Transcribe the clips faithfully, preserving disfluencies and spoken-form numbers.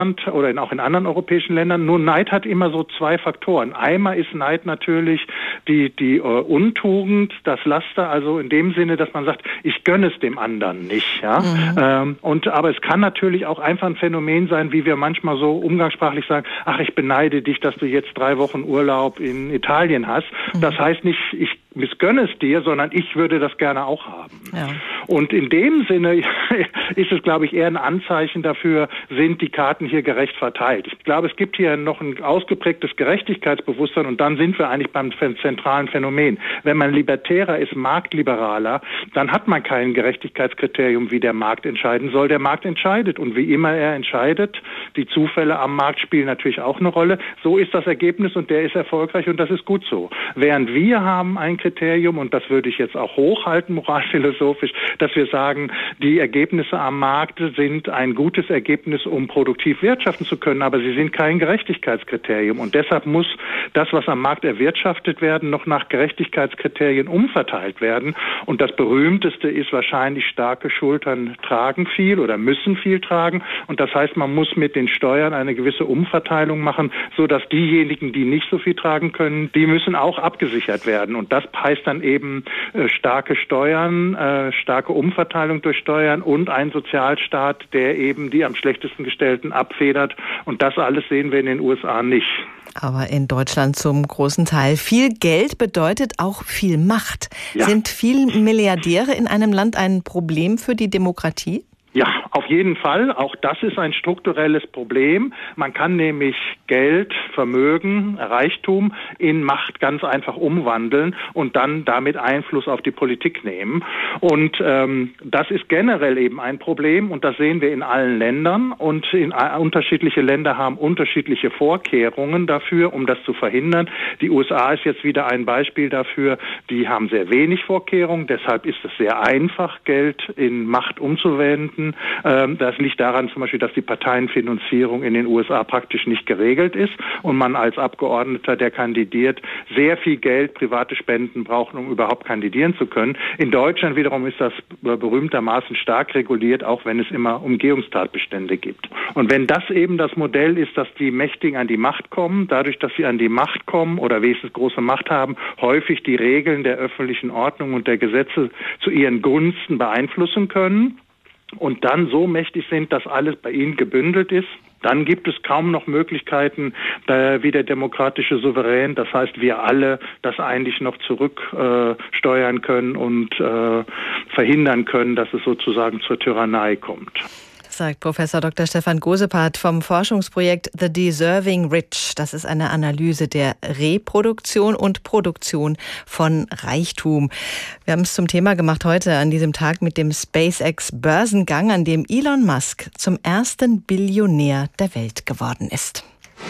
oder in, auch in anderen europäischen Ländern. Nur Neid hat immer so zwei Faktoren. Einmal ist Neid natürlich die, die äh, Untugend, das Laster, also in dem Sinne, dass man sagt, ich gönne es dem anderen nicht. Ja? Mhm. Ähm, und, aber es kann natürlich auch einfach ein Phänomen sein, wie wir manchmal so umgangssprachlich sagen, ach, ich beneide dich, dass du jetzt drei Wochen Urlaub in Italien hast. Mhm. Das heißt nicht, ich missgönne es dir, sondern ich würde das gerne auch haben. Ja. Und in dem Sinne ist es, glaube ich, eher ein Anzeichen dafür, sind die Karten hier gerecht verteilt. Ich glaube, es gibt hier noch ein ausgeprägtes Gerechtigkeitsbewusstsein und dann sind wir eigentlich beim zentralen Phänomen. Wenn man libertärer ist, marktliberaler, dann hat man kein Gerechtigkeitskriterium, wie der Markt entscheiden soll. Der Markt entscheidet und wie immer er entscheidet, die Zufälle am Markt spielen natürlich auch eine Rolle. So ist das Ergebnis und der ist erfolgreich und das ist gut so. Während wir haben ein Kriterium, und das würde ich jetzt auch hochhalten, moralphilosophisch, dass wir sagen, die Ergebnisse am Markt sind ein gutes Ergebnis, um produktiv wirtschaften zu können, aber sie sind kein Gerechtigkeitskriterium. Und deshalb muss das, was am Markt erwirtschaftet werden, noch nach Gerechtigkeitskriterien umverteilt werden. Und das Berühmteste ist wahrscheinlich, starke Schultern tragen viel oder müssen viel tragen. Und das heißt, man muss mit den Steuern eine gewisse Umverteilung machen, sodass diejenigen, die nicht so viel tragen können, die müssen auch abgesichert werden. Und das heißt dann eben äh, starke Steuern, äh, starke Umverteilung durch Steuern und ein Sozialstaat, der eben die am schlechtesten Gestellten abfedert. Und das alles sehen wir in den U S A nicht. Aber in Deutschland zum großen Teil. Viel Geld bedeutet auch viel Macht. Ja. Sind viele Milliardäre in einem Land ein Problem für die Demokratie? Ja, auf jeden Fall. Auch das ist ein strukturelles Problem. Man kann nämlich Geld, Vermögen, Reichtum in Macht ganz einfach umwandeln und dann damit Einfluss auf die Politik nehmen. Und ähm, das ist generell eben ein Problem und das sehen wir in allen Ländern. Und in, uh, unterschiedliche Länder haben unterschiedliche Vorkehrungen dafür, um das zu verhindern. Die U S A ist jetzt wieder ein Beispiel dafür. Die haben sehr wenig Vorkehrungen. Deshalb ist es sehr einfach, Geld in Macht umzuwenden. Das liegt daran zum Beispiel, dass die Parteienfinanzierung in den U S A praktisch nicht geregelt ist und man als Abgeordneter, der kandidiert, sehr viel Geld, private Spenden braucht, um überhaupt kandidieren zu können. In Deutschland wiederum ist das berühmtermaßen stark reguliert, auch wenn es immer Umgehungstatbestände gibt. Und wenn das eben das Modell ist, dass die Mächtigen an die Macht kommen, dadurch, dass sie an die Macht kommen oder wenigstens große Macht haben, häufig die Regeln der öffentlichen Ordnung und der Gesetze zu ihren Gunsten beeinflussen können, und dann so mächtig sind, dass alles bei ihnen gebündelt ist, dann gibt es kaum noch Möglichkeiten, äh, wie der demokratische Souverän, das heißt wir alle, das eigentlich noch zurücksteuern äh, können und äh, verhindern können, dass es sozusagen zur Tyrannei kommt. Sagt Professor Doktor Stefan Gosepart vom Forschungsprojekt The Deserving Rich. Das ist eine Analyse der Reproduktion und Produktion von Reichtum. Wir haben es zum Thema gemacht heute an diesem Tag mit dem SpaceX-Börsengang, an dem Elon Musk zum ersten Billionär der Welt geworden ist.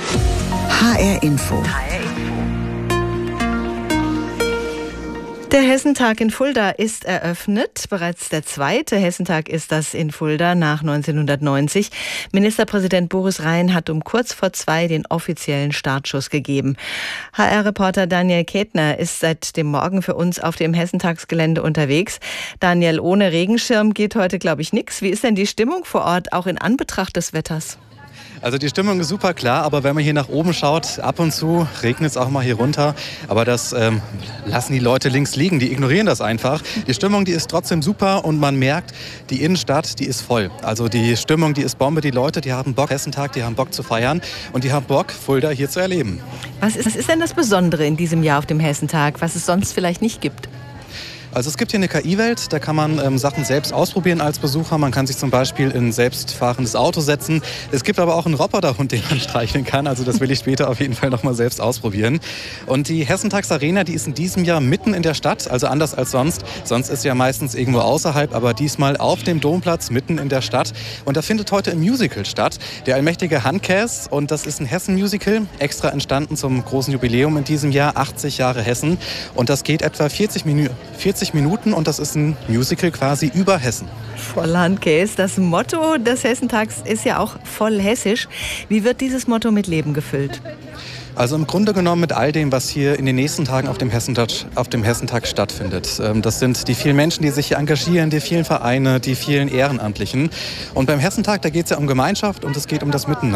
H R Info. Der Hessentag in Fulda ist eröffnet. Bereits der zweite Hessentag ist das in Fulda nach neunzehnhundertneunzig. Ministerpräsident Boris Rhein hat um kurz vor zwei den offiziellen Startschuss gegeben. H R-Reporter Daniel Ketner ist seit dem Morgen für uns auf dem Hessentagsgelände unterwegs. Daniel, ohne Regenschirm geht heute, glaube ich, nichts. Wie ist denn die Stimmung vor Ort, auch in Anbetracht des Wetters? Also die Stimmung ist super klar, aber wenn man hier nach oben schaut, ab und zu regnet es auch mal hier runter. Aber das ähm, lassen die Leute links liegen, die ignorieren das einfach. Die Stimmung, die ist trotzdem super und man merkt, die Innenstadt, die ist voll. Also die Stimmung, die ist Bombe. Die Leute, die haben Bock, Hessentag, die haben Bock zu feiern und die haben Bock, Fulda hier zu erleben. Was ist, was ist denn das Besondere in diesem Jahr auf dem Hessentag, was es sonst vielleicht nicht gibt? Also es gibt hier eine K I-Welt, da kann man ähm, Sachen selbst ausprobieren als Besucher. Man kann sich zum Beispiel in ein selbstfahrendes Auto setzen. Es gibt aber auch einen Roboterhund, den man streicheln kann. Also das will ich später auf jeden Fall noch mal selbst ausprobieren. Und die Hessentagsarena, die ist in diesem Jahr mitten in der Stadt, also anders als sonst. Sonst ist sie ja meistens irgendwo außerhalb, aber diesmal auf dem Domplatz mitten in der Stadt. Und da findet heute ein Musical statt, der allmächtige Handkäs. Und das ist ein Hessen-Musical, extra entstanden zum großen Jubiläum in diesem Jahr, achtzig Jahre Hessen. Und das geht etwa vierzig Minuten und das ist ein Musical quasi über Hessen. Voll Handkäs. Das Motto des Hessentags ist ja auch voll hessisch. Wie wird dieses Motto mit Leben gefüllt? Also im Grunde genommen mit all dem, was hier in den nächsten Tagen auf dem Hessentag, auf dem Hessentag stattfindet. Das sind die vielen Menschen, die sich hier engagieren, die vielen Vereine, die vielen Ehrenamtlichen. Und beim Hessentag, da geht es ja um Gemeinschaft und es geht um das Miteinander.